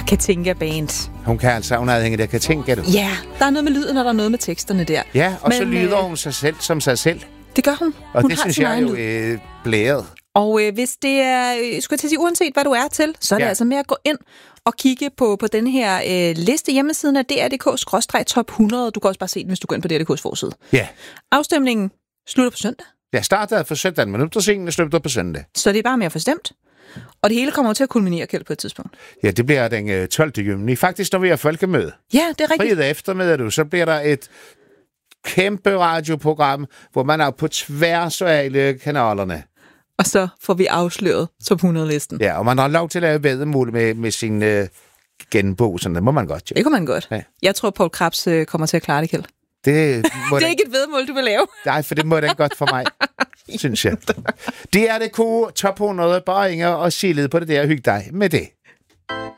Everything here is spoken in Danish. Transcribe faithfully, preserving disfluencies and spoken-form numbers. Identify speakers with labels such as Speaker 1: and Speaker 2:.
Speaker 1: Katinka Band.
Speaker 2: Hun kan altså, hun har hængt der Katinka, du.
Speaker 1: Ja, der er noget med lyden, og der er noget med teksterne der.
Speaker 2: Ja, og
Speaker 1: Men,
Speaker 2: så lyder
Speaker 1: øh,
Speaker 2: hun sig selv som sig selv.
Speaker 1: Det gør hun.
Speaker 2: Og
Speaker 1: hun
Speaker 2: det
Speaker 1: har
Speaker 2: synes
Speaker 1: sin
Speaker 2: jeg er
Speaker 1: egen
Speaker 2: jo
Speaker 1: lyd.
Speaker 2: øh, blæret.
Speaker 1: Og øh, hvis det er, øh, skulle jeg til at sige, uanset hvad du er til, så er det
Speaker 2: Ja.
Speaker 1: altså med at gå ind og kigge på, på den her øh, liste hjemmesiden af D R punktum D K skråstreg top hundrede. Du kan også bare se den, hvis du går ind på D R punktum D K's forside.
Speaker 2: Ja.
Speaker 1: Afstemningen slutter på søndag,
Speaker 2: Jeg startede for sytten minutter siden, og slutter på søndag.
Speaker 1: så det er bare med at få stemt. Og det hele kommer til at kulminere, Kjeld, på et tidspunkt.
Speaker 2: Ja, det bliver den øh, tolvte juni. Faktisk, når vi har folkemøde.
Speaker 1: Ja, det er rigtigt.
Speaker 2: Fredag eftermiddag, du, så bliver der et kæmpe radioprogram, hvor man er på tværs af alle kanalerne.
Speaker 1: Og så får vi afsløret top hundrede-listen.
Speaker 2: Ja, og man har lov til at lave væddemål med, med sin øh, genbog, sådan det må man godt, jo.
Speaker 1: Det kunne man godt.
Speaker 2: Ja.
Speaker 1: Jeg tror, Poul Krebs øh, kommer til at klare det, Kjeld.
Speaker 2: Det, må
Speaker 1: Det er
Speaker 2: den,
Speaker 1: ikke et vedmål, du vil lave.
Speaker 2: nej, for det må den godt for mig, synes jeg. Det er det K top hundrede, bare Inger og Silede på det der, hygge dig med det.